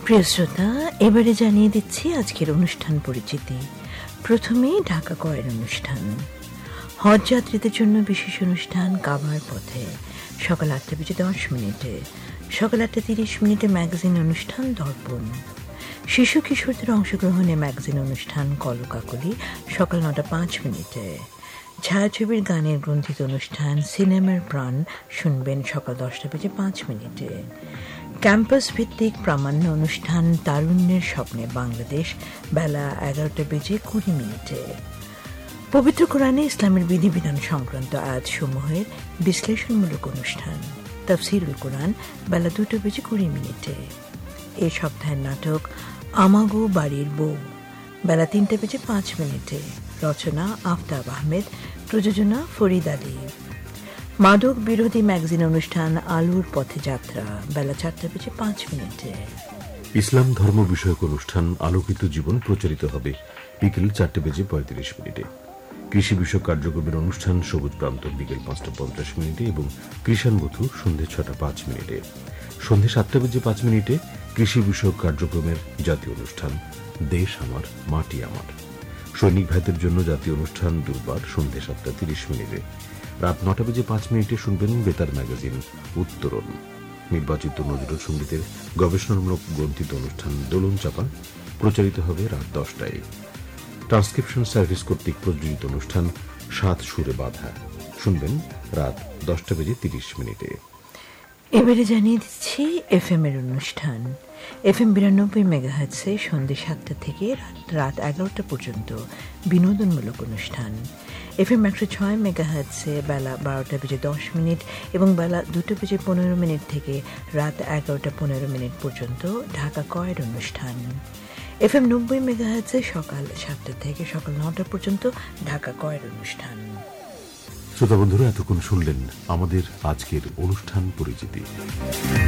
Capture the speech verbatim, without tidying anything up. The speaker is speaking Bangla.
প্রিয় শ্রোতা, এবারে জানিয়ে দিচ্ছি আজকের অনুষ্ঠান পরিচিতি। প্রথমে ঢাকা কয়ের অনুষ্ঠান। হজ যাত্রীদের জন্য বিশেষ অনুষ্ঠান কাবার পথে সকাল আটটা বেজে দশ মিনিটে। সকাল আটটা তিরিশ মিনিটে ম্যাগাজিন অনুষ্ঠান দর্পণ। শিশু কিশোরদের অংশগ্রহণে ম্যাগাজিন অনুষ্ঠান কলকাকলি সকাল নটা পাঁচ মিনিটে। ছায়াছবির গানের গ্রন্থিত অনুষ্ঠান সিনেমার প্রাণ শুনবেন সকাল দশটা বেজে পাঁচ মিনিটে। ক্যাম্পাস ভিত্তিক প্রামাণ্য অনুষ্ঠান তারুণ্যের স্বপ্নে বাংলাদেশ বেলা এগারোটা বেজে কুড়ি মিনিটে। পবিত্র কোরআনে ইসলামের বিধিবিধান সংক্রান্ত আয়াতসমূহের বিশ্লেষণমূলক অনুষ্ঠান তাফসিরুল কোরআন বেলা দুটো বেজে কুড়ি মিনিটে। এ সপ্তাহের নাটক আমাগো বাড়ির বউ বেলা তিনটে বেজে পাঁচ মিনিটে। রচনা আফতাব আহমেদ, প্রযোজনা ফরিদ আলী। মাদক বিরোধী ম্যাগাজিন অনুষ্ঠান আলোর পথে যাত্রা বেলা চারটা বেজে পাঁচ মিনিটে। ইসলাম ধর্ম বিষয়ক অনুষ্ঠান আলোকিত জীবন প্রচারিত হবে বিকেল চারটে বেজে পঁয়ত্রিশ মিনিটে। কৃষি বিষয়ক কার্যক্রমের অনুষ্ঠান সবুজ প্রান্ত বিকেল পাঁচটা পঞ্চাশ মিনিটে এবং কৃষাণ বধূ সন্ধ্যে ছটা পাঁচ মিনিটে। সন্ধ্যে সাতটা বেজে পাঁচ মিনিটে কৃষি বিষয়ক কার্যক্রমের জাতীয় অনুষ্ঠান দেশ আমার মাটি আমার। সৈনিক ভাইদের জন্য জাতীয় অনুষ্ঠান দুর্বার সন্ধ্যে সাতটা তিরিশ মিনিটে। রাত নটা বেজে পাঁচ মিনিটে শুনবেন বেতার ম্যাগাজিন উত্তরণ। নির্বাচিত নজরুল সঙ্গীতের গবেষণামূলক গ্রন্থিত অনুষ্ঠান দোলন চাপা প্রচারিত হবে রাত দশটায়। ট্রান্সক্রিপশন সার্ভিস কর্তৃক প্রযোজিত অনুষ্ঠান সাত সুরে বাঁধা শুনবেন রাত দশটা বেজে তিরিশ মিনিটে। এবারে জানিয়ে দিচ্ছি এফ এম এর অনুষ্ঠান। এফ এম বিরানব্বই মেগাহার্টসে সন্ধ্যে সাতটা থেকে রাত এগারোটা পর্যন্ত বিনোদনমূলক অনুষ্ঠান। এফ এম একশো ছয় মেগাহার্টসে বেলা বারোটা বেজে দশ মিনিট এবং বেলা দুটো বেজে পনেরো মিনিট থেকে রাত এগারোটা পনেরো মিনিট পর্যন্ত ঢাকা কয়ের অনুষ্ঠান। এফ এম নব্বই মেগাহার্টসে সকাল সাতটা থেকে সকাল নটা পর্যন্ত ঢাকা কয়ের অনুষ্ঠান। শ্রোতা বন্ধুরা, এতক্ষণ শুনলেন আমাদের আজকের অনুষ্ঠান পরিচিতি।